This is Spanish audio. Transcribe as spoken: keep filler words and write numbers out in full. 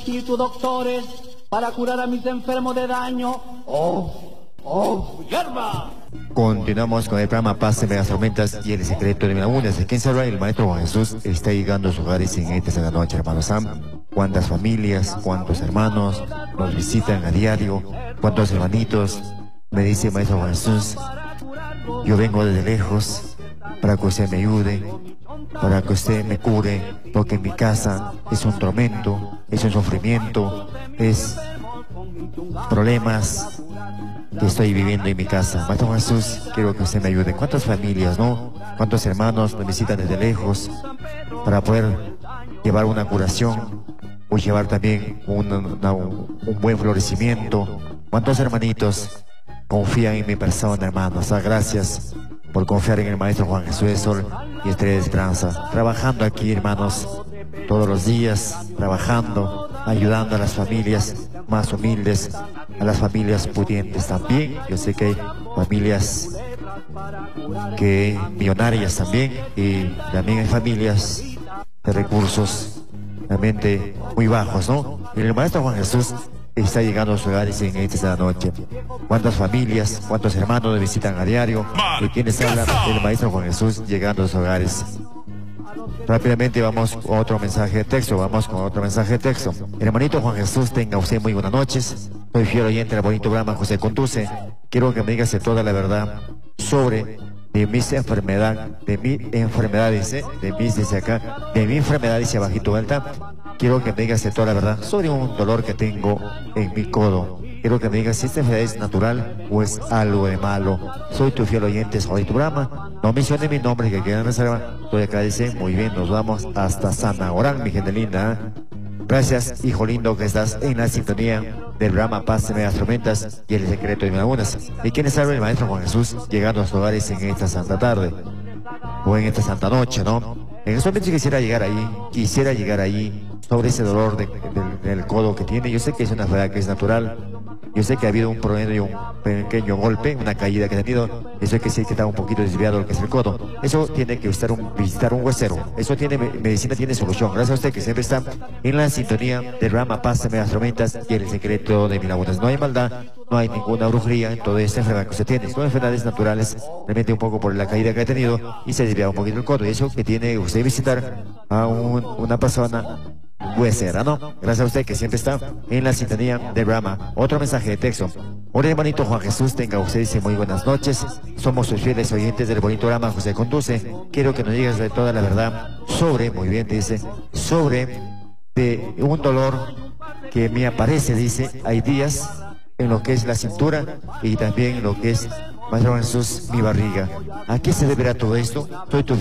espíritus doctores para curar a mis enfermos de daño. ¡Oh! ¡Oh! ¡Hierba! Continuamos con el programa Paz en las tormentas y el secreto de Milamunas. Aquí en Salva, el Maestro Juan Jesús está llegando a sus hogares en esta de la noche, hermano Sam. Cuántas familias, cuántos hermanos nos visitan a diario, cuántos hermanitos. Me dice el Maestro Juan Jesús, yo vengo desde lejos para que usted me ayude, para que usted me cure, porque en mi casa es un tormento, es un sufrimiento, es problemas que estoy viviendo en mi casa. Maestro Jesús, quiero que usted me ayude. ¿Cuántas familias, no? ¿Cuántos hermanos me visitan desde lejos para poder llevar una curación o llevar también un, una, un buen florecimiento? ¿Cuántos hermanitos confían en mi persona, hermanos? Ah, gracias por confiar en el Maestro Juan Jesús de Sol y Estrella de Esperanza. Trabajando aquí, hermanos, todos los días, trabajando, ayudando a las familias más humildes, a las familias pudientes también. Yo sé que hay familias que millonarias también, y también hay familias de recursos realmente muy bajos, ¿no? Y el Maestro Juan Jesús está llegando a sus hogares en esta noche. ¿Cuántas familias, cuántos hermanos nos visitan a diario? ¿De quiénes habla? El Maestro Juan Jesús llegando a sus hogares. Rápidamente vamos con otro mensaje de texto, vamos con otro mensaje de texto. Hermanito Juan Jesús, tenga usted muy buenas noches. Soy fiel oyente del bonito programa José Conduce. Quiero que me digas toda la verdad sobre de mis enfermedades, de mi enfermedad, dice, de mis, dice acá, de mi enfermedad, dice abajito alta. Quiero que me digas toda la verdad sobre un dolor que tengo en mi codo. Quiero que me digas si esta enfermedad es natural o es algo de malo. Soy tu fiel oyente, soy tu programa. No mencione mi nombre, que queda en reserva. Estoy acá, dice, muy bien, nos vamos hasta Sanagorán, mi gente linda, ¿eh? Gracias, hijo lindo, que estás en la sintonía del programa Paz en las tormentas y el secreto de Milamunas. ¿Y quién sabe? El Maestro Juan Jesús llegando a sus hogares en esta santa tarde o en esta santa noche, ¿no? En eso quisiera llegar ahí, quisiera llegar ahí sobre ese dolor de, de, del codo que tiene. Yo sé que es una enfermedad que es natural. Yo sé que ha habido un promedio, un pequeño golpe, una caída que ha tenido. Eso es que sí que está un poquito desviado lo que es el codo. Eso tiene que visitar un, visitar un huesero. Eso tiene, medicina tiene solución. Gracias a usted que siempre está en la sintonía del programa Paz en las tormentas y el secreto de Milamunas. No hay maldad, no hay ninguna brujería en toda esta enfermedad que usted tiene. Son enfermedades naturales, realmente un poco por la caída que ha tenido y se desvía un poquito el codo. Y eso que tiene usted visitar a un, una persona huesera, ¿no? Gracias a usted que siempre está en la sintonía del programa. Otro mensaje de texto. Hola, hermanito Juan Jesús, tenga usted, dice, muy buenas noches. Somos sus fieles oyentes del bonito programa José Conduce. Quiero que nos digas de toda la verdad sobre, muy bien, dice, sobre de un dolor que me aparece, dice, hay días en lo que es la cintura y también en lo que es, Maestro Jesús, mi barriga. ¿A qué se deberá todo esto? Soy tu